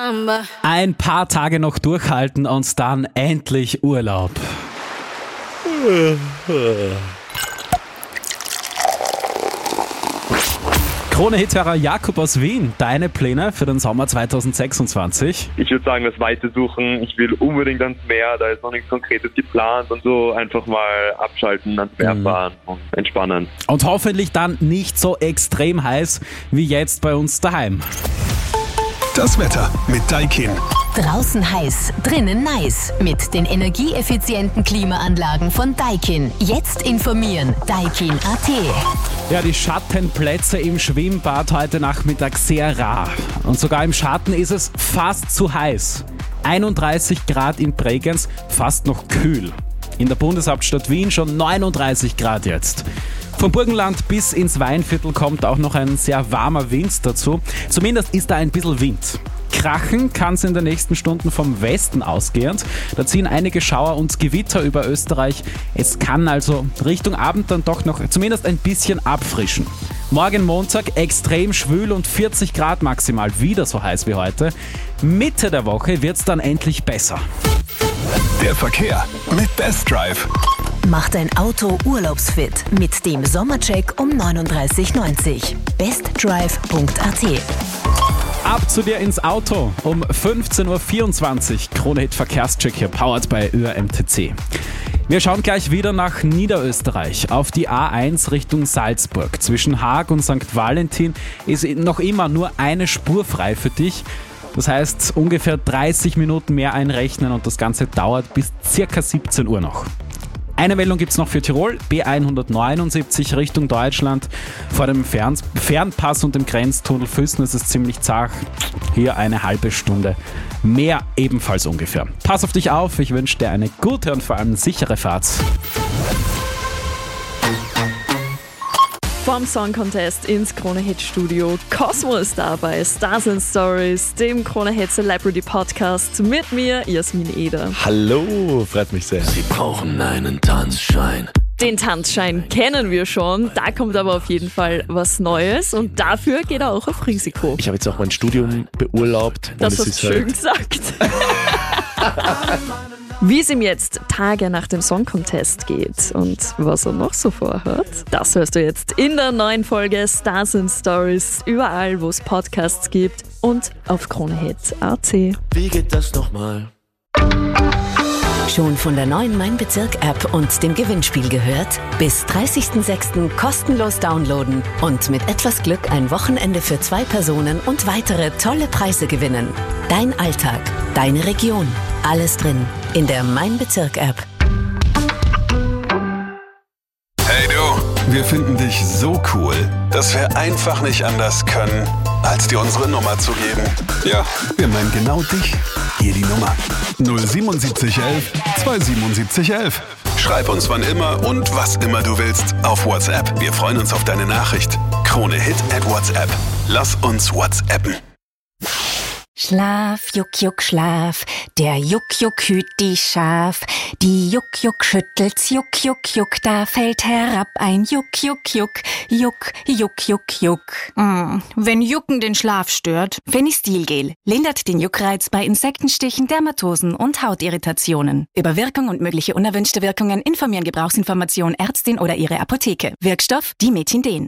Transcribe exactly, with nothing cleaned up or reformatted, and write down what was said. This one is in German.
Ein paar Tage noch durchhalten und dann endlich Urlaub. Krone-Hithörer Jakob aus Wien, deine Pläne für den Sommer zwanzig sechsundzwanzig? Ich würde sagen, das Weite suchen. Ich will unbedingt ans Meer, da ist noch nichts Konkretes geplant und so einfach mal abschalten, ans Meer Mhm. fahren und entspannen. Und hoffentlich dann nicht so extrem heiß wie jetzt bei uns daheim. Das Wetter mit Daikin. Draußen heiß, drinnen nice. Mit den energieeffizienten Klimaanlagen von Daikin. Jetzt informieren. Daikin Punkt a t. Ja, die Schattenplätze im Schwimmbad heute Nachmittag sehr rar. Und sogar im Schatten ist es fast zu heiß. einunddreißig Grad in Bregenz, fast noch kühl. In der Bundeshauptstadt Wien schon neununddreißig Grad jetzt. Vom Burgenland bis ins Weinviertel kommt auch noch ein sehr warmer Wind dazu. Zumindest ist da ein bisschen Wind. Krachen kann es in den nächsten Stunden vom Westen ausgehend. Da ziehen einige Schauer und Gewitter über Österreich. Es kann also Richtung Abend dann doch noch zumindest ein bisschen abfrischen. Morgen Montag extrem schwül und vierzig Grad maximal, wieder so heiß wie heute. Mitte der Woche wird es dann endlich besser. Der Verkehr mit Best Drive. Mach dein Auto urlaubsfit mit dem Sommercheck um neununddreißig neunzig. bestdrive Punkt a t. Ab zu dir ins Auto um fünfzehn Uhr vierundzwanzig. Krone-Hit Verkehrscheck hier, powered by Ö R M T C. Wir schauen gleich wieder nach Niederösterreich. Auf die A eins Richtung Salzburg. Zwischen Haag und Sankt Valentin ist noch immer nur eine Spur frei für dich. Das heißt, ungefähr dreißig Minuten mehr einrechnen und das Ganze dauert bis circa siebzehn Uhr noch. Eine Meldung gibt es noch für Tirol, B hundertneunundsiebzig Richtung Deutschland. Vor dem Fern- Fernpass und dem Grenztunnel Füssen ist es ziemlich zart. Hier eine halbe Stunde mehr ebenfalls ungefähr. Pass auf dich auf, ich wünsche dir eine gute und vor allem sichere Fahrt. Vom Song Contest ins Krone-Hit-Studio. Cosmo ist da bei Stars and Stories, dem Krone-Hit Celebrity Podcast mit mir, Jasmin Eder. Hallo, freut mich sehr. Sie brauchen einen Tanzschein. Den Tanzschein kennen wir schon, da kommt aber auf jeden Fall was Neues und dafür geht er auch auf Risiko. Ich habe jetzt auch mein Studium beurlaubt. Das und hast du schön gesagt. Wie es ihm jetzt Tage nach dem Song Contest geht und was er noch so vorhat, das hörst du jetzt in der neuen Folge Stars and Stories, überall wo es Podcasts gibt und auf Krone-Hit Punkt a t. Wie geht das nochmal? Schon von der neuen Mein Bezirk-App und dem Gewinnspiel gehört? Bis dreißigsten sechsten kostenlos downloaden und mit etwas Glück ein Wochenende für zwei Personen und weitere tolle Preise gewinnen. Dein Alltag, deine Region, alles drin in der Mein Bezirk-App. Hey du, wir finden dich so cool, dass wir einfach nicht anders können, als dir unsere Nummer zu geben. Ja, wir meinen genau dich. Hier die Nummer null siebenundsiebzig elf zweihundertsiebenundsiebzig elf. Schreib uns wann immer und was immer du willst auf WhatsApp. Wir freuen uns auf deine Nachricht. Krone-Hit at WhatsApp. Lass uns WhatsAppen. Schlaf, Juck, Juck, Schlaf, der Juck, Juck hüt die Schaf. Die Juck, Juck schüttelt's, Juck, Juck, Juck, da fällt herab ein Juck, Juck, Juck, Juck, Juck, Juck, Juck. Mm, wenn Jucken den Schlaf stört, Phenistilgel lindert den Juckreiz bei Insektenstichen, Dermatosen und Hautirritationen. Über Wirkung und mögliche unerwünschte Wirkungen informieren Gebrauchsinformation Ärztin oder ihre Apotheke. Wirkstoff Dimetindin.